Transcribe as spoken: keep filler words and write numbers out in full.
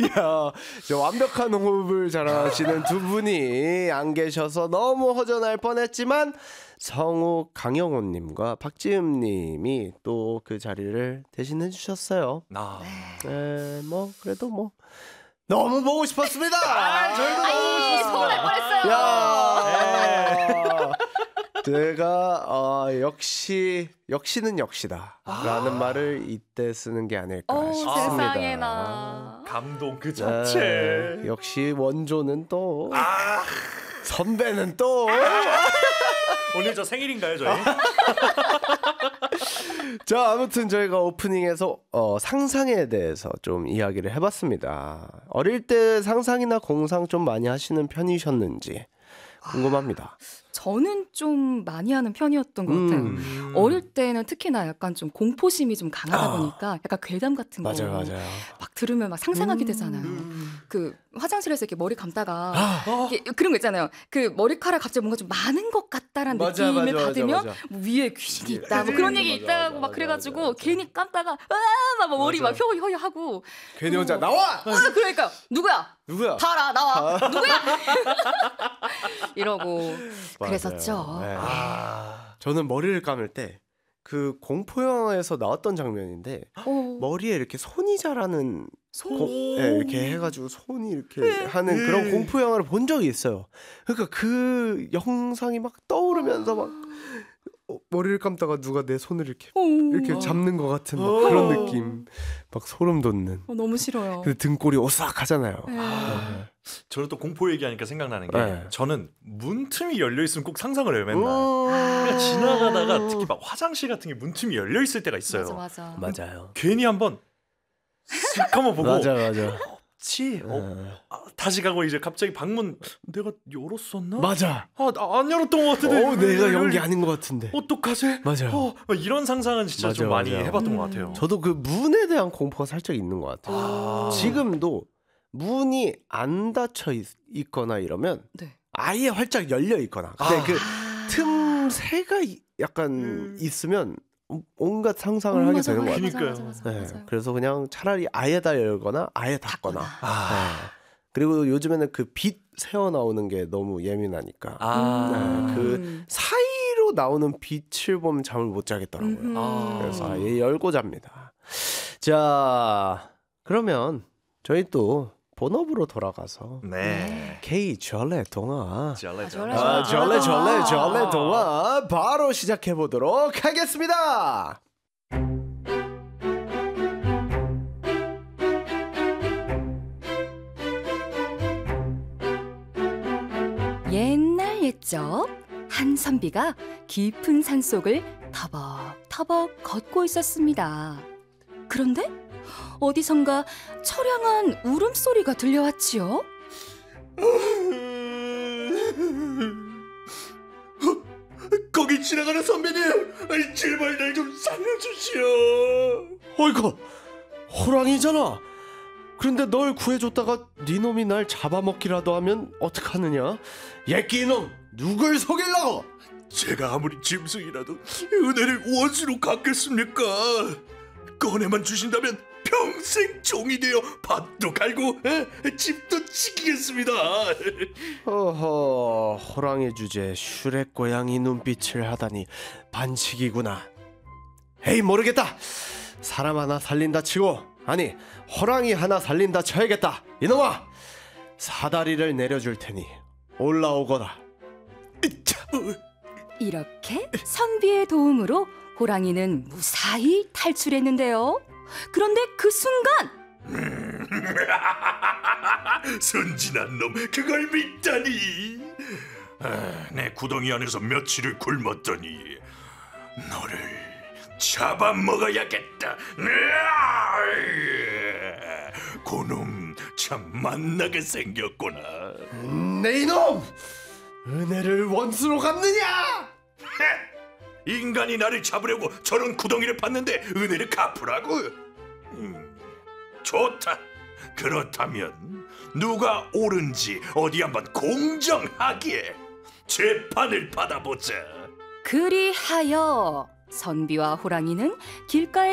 이야, 저 완벽한 호흡을 잘하시는 두 분이 안 계셔서 너무 허전할 뻔했지만 성우 강영호님과 박지음님이 또 그 자리를 대신해 주셨어요. 아. 네, 뭐 그래도 뭐 너무 보고 싶었습니다. 아, 저희도 아이, 서운할 뻔했어요. 야, 제가 어, 역시 역시는 역시다라는 아. 말을 이때 쓰는 게 아닐까 오, 싶습니다. 세상에나. 감동 그 자체. 네, 역시 원조는 또 아. 선배는 또 오늘 저 생일인가요, 저희? 자, 아무튼 저희가 오프닝에서 어, 상상에 대해서 좀 이야기를 해봤습니다. 어릴 때 상상이나 공상 좀 많이 하시는 편이셨는지 궁금합니다. 저는 좀 많이 하는 편이었던 것 같아요. 음. 어릴 때는 특히나 약간 좀 공포심이 좀 강하다 아. 보니까 약간 괴담 같은 거 맞아요, 맞아요. 막 들으면 막 상상하게 음. 되잖아요. 그 화장실에서 이렇게 머리 감다가 아. 이렇게 그런 거 있잖아요. 그 머리카락 갑자기 뭔가 좀 많은 것 같다라는 맞아, 느낌을 맞아, 받으면 맞아, 맞아. 뭐 위에 귀신이 있다, 뭐 그런 얘기 맞아, 있다고 맞아, 막 맞아, 그래가지고 맞아, 맞아. 괜히 감다가 아막 머리 맞아. 막 효효효 하고 괜히 혼자 나와! 어, 그러니까 누구야? 누구야? 봐라 나와 누구야? 이러고 맞아요. 그랬었죠. 네. 아. 저는 머리를 감을 때 그 공포 영화에서 나왔던 장면인데 어. 머리에 이렇게 손이 자라는 손? 고, 네, 이렇게 해가지고 손이 이렇게 하는 그런 공포 영화를 본 적이 있어요. 그러니까 그 영상이 막 떠오르면서 막 어, 머리를 감다가 누가 내 손을 이렇게 이렇게 잡는 것 같은 막 그런 느낌, 막 소름 돋는. 어, 너무 싫어요. 근데 등골이 오싹하잖아요. 네. 아. 저는 또 공포 얘기하니까 생각나는 게 네. 저는 문틈이 열려 있으면 꼭 상상을 해요, 맨날. 음. 그러니까 지나가다가 특히 막 화장실 같은 게 문틈이 열려 있을 때가 있어요. 맞아 맞아. 맞아요. 괜히 한번 쓱 한번 보고 맞아 맞아. 없지. 어, 아, 다시 가고 이제 갑자기 방문 내가 열었었나? 맞아. 아, 나 안 열었던 것 같은데. 어, 내가 연기 아닌 것 같은데. 어떡하지? 맞아요. 어, 이런 상상은 진짜 맞아, 좀 많이 맞아. 해봤던 음. 것 같아요. 저도 그 문에 대한 공포가 살짝 있는 것 같아요. 아. 지금도 문이 안 닫혀 있, 있거나 이러면 네. 아예 활짝 열려 있거나 근데 아. 그 틈새가 이- 약간 음. 있으면 온갖 상상을 어, 하게 맞아, 되는 것 맞아, 같아요. 그러니까요. 맞아, 맞아, 맞아, 네, 맞아요. 그래서 그냥 차라리 아예 다 열거나 아예 닫거나. 닫거나. 아. 네. 그리고 요즘에는 그 빛 새어 나오는 게 너무 예민하니까 아. 네, 그 음. 사이로 나오는 빛을 보면 잠을 못 자겠더라고요. 음흠. 아. 그래서 아예 열고 잡니다. 자, 그러면 저희 또 본업으로 돌아가서 네. K 전래 동화 잘래, 절레, 아, 절레. 전래 전래 전래 아. 동화 바로 시작해 보도록 하겠습니다. 옛날 옛적 한 선비가 깊은 산속을 터벅터벅 걷고 있었습니다. 그런데 어디선가 처량한 울음소리가 들려왔지요. 거기 지나가는 선배님, 아이, 제발 날 좀 살려주시오. 어이구, 호랑이잖아. 그런데 널 구해줬다가 네 놈이 날 잡아먹기라도 하면 어떡하느냐? 예끼 이놈, 누굴 속이려고? 제가 아무리 짐승이라도 은혜를 원수로 갚겠습니까? 꺼내만 주신다면 평생 종이 되어 밭도 갈고 에? 집도 지키겠습니다. 어허, 호랑이 주제 슈렉 고양이 눈빛을 하다니 반칙이구나. 에이, 모르겠다. 사람 하나 살린다 치고, 아니 호랑이 하나 살린다 쳐야겠다. 이놈아, 사다리를 내려줄 테니 올라오거라. 으차. 이렇게 선비의 도움으로 호랑이는 무사히 탈출했는데요. 그런데 그 순간 순진한 놈, 그걸 믿다니. 아, 내 구덩이 안에서 며칠을 굶었더니 너를 잡아먹어야겠다. 고놈 참 만나게 생겼구나. 네 이놈, 은혜를 원수로 갚느냐? 인간이 나를 잡으려고 저런 구덩이를 팠는데 은혜를 갚으라고? 음, 좋다. 그렇다면 누가 옳은지 어디 한번 공정하게 재판을 받아보자. 그리하여 선비와 호랑이는 길가에